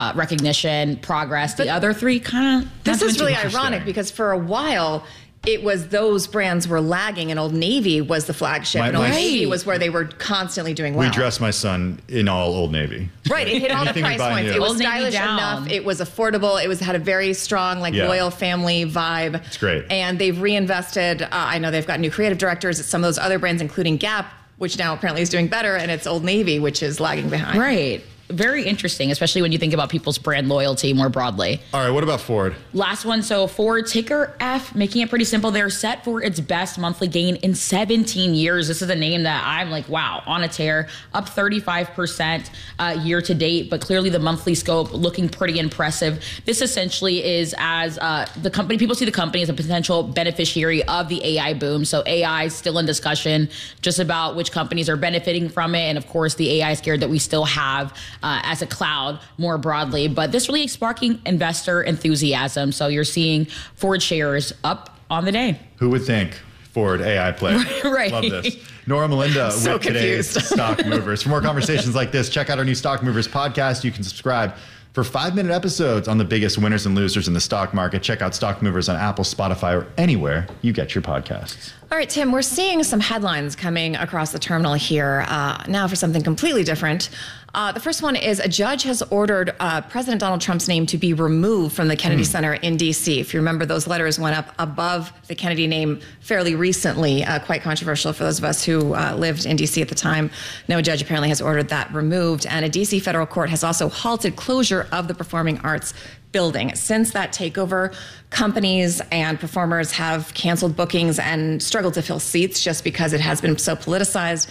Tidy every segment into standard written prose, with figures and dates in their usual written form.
recognition, progress. The other three kind of... This is really ironic because for a while, it was those brands were lagging and Old Navy was the flagship. And Old Navy was where they were constantly doing well. We dressed my son in all Old Navy. Right. It hit all the price points. It was stylish enough. It was affordable. It had a very strong, loyal family vibe. It's great. And they've reinvested. I know they've got new creative directors at some of those other brands, including Gap, which now apparently is doing better. And it's Old Navy, which is lagging behind. Right. Very interesting, especially when you think about people's brand loyalty more broadly. All right, what about Ford? Last one. So Ford, ticker F, making it pretty simple. They're set for its best monthly gain in 17 years. This is a name that I'm like, wow, on a tear, up 35% year to date, but clearly the monthly scope looking pretty impressive. This essentially is as the company, people see the company as a potential beneficiary of the AI boom. So AI is still in discussion just about which companies are benefiting from it. And of course, the AI scare that we still have as a cloud more broadly, but this really is sparking investor enthusiasm. So you're seeing Ford shares up on the day. Who would think? Ford AI play. Right. Love this. Nora Melinda with today's Stock Movers. For more conversations like this, check out our new Stock Movers podcast. You can subscribe for 5-minute episodes on the biggest winners and losers in the stock market. Check out Stock Movers on Apple, Spotify, or anywhere you get your podcasts. All right, Tim, we're seeing some headlines coming across the terminal here now for something completely different. The first one is a judge has ordered President Donald Trump's name to be removed from the Kennedy Center in D.C. If you remember, those letters went up above the Kennedy name fairly recently, quite controversial for those of us who lived in D.C. at the time. No judge apparently has ordered that removed. And a D.C. federal court has also halted closure of the Performing Arts building. Since that takeover, companies and performers have canceled bookings and struggled to fill seats just because it has been so politicized.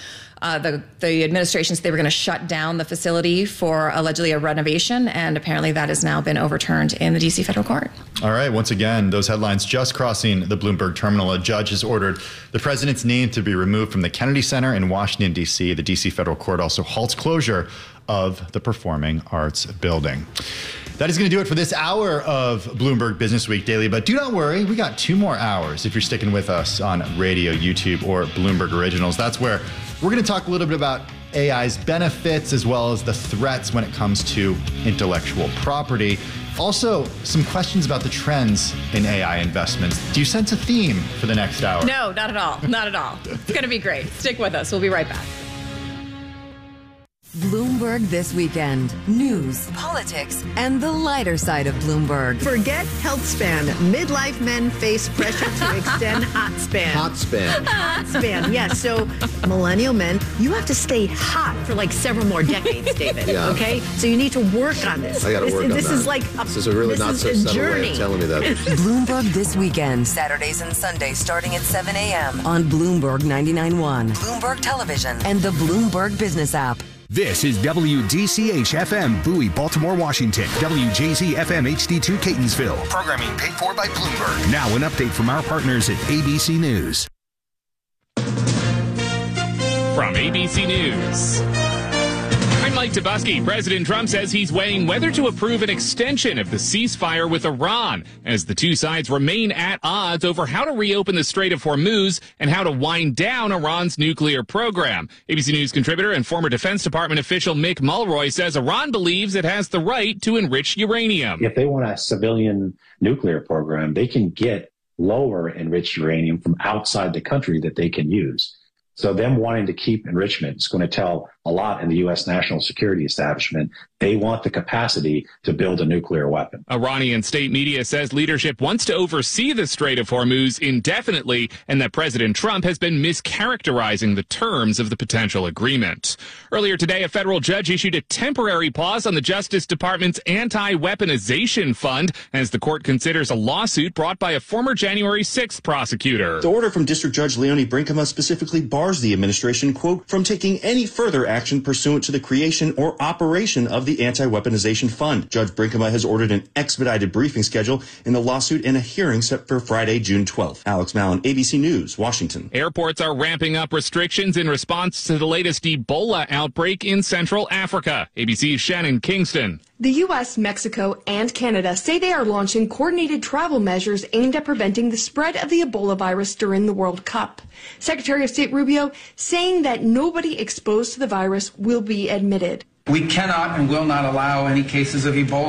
The administration said they were going to shut down the facility for allegedly a renovation, and apparently that has now been overturned in the D.C. federal court. All right. Once again, those headlines just crossing the Bloomberg terminal. A judge has ordered the president's name to be removed from the Kennedy Center in Washington, D.C. The D.C. federal court also halts closure of the Performing Arts building. That is going to do it for this hour of Bloomberg Business Week Daily. But do not worry, we got 2 more hours if you're sticking with us on radio, YouTube, or Bloomberg Originals. That's where we're going to talk a little bit about AI's benefits as well as the threats when it comes to intellectual property. Also, some questions about the trends in AI investments. Do you sense a theme for the next hour? No, not at all. Not at all. It's going to be great. Stick with us. We'll be right back. Bloomberg This Weekend. News, politics, and the lighter side of Bloomberg. Forget health span. Midlife men face pressure to extend hot span. Hot span. Hot span, yes. So millennial men, you have to stay hot for like several more decades, David. Yeah. Okay? So you need to work on this. I got to work on that. This is like this is a really not so subtle way of telling me that. Bloomberg This Weekend. Saturdays and Sundays starting at 7 a.m. on Bloomberg 99.1, Bloomberg Television, and the Bloomberg Business app. This is WDCH-FM, Bowie, Baltimore, Washington. WJZ-FM HD2, Catonsville. Programming paid for by Bloomberg. Now an update from our partners at ABC News. From ABC News. I'm Mike Tobusky. President Trump says he's weighing whether to approve an extension of the ceasefire with Iran as the two sides remain at odds over how to reopen the Strait of Hormuz and how to wind down Iran's nuclear program. ABC News contributor and former Defense Department official Mick Mulroy says Iran believes it has the right to enrich uranium. If they want a civilian nuclear program, they can get lower enriched uranium from outside the country that they can use. So them wanting to keep enrichment is going to tell a lot in the U.S. national security establishment. They want the capacity to build a nuclear weapon. Iranian state media says leadership wants to oversee the Strait of Hormuz indefinitely and that President Trump has been mischaracterizing the terms of the potential agreement. Earlier today, a federal judge issued a temporary pause on the Justice Department's anti-weaponization fund as the court considers a lawsuit brought by a former January 6th prosecutor. The order from District Judge Leonie Brinkema specifically bars the administration, quote, from taking any further action pursuant to the creation or operation of the Anti-Weaponization Fund. Judge Brinkema has ordered an expedited briefing schedule in the lawsuit and a hearing set for Friday, June 12th. Alex Mallon, ABC News, Washington. Airports are ramping up restrictions in response to the latest Ebola outbreak in Central Africa. ABC's Shannon Kingston. The U.S., Mexico, and Canada say they are launching coordinated travel measures aimed at preventing the spread of the Ebola virus during the World Cup. Secretary of State Rubio saying that nobody exposed to the virus will be admitted. We cannot and will not allow any cases of Ebola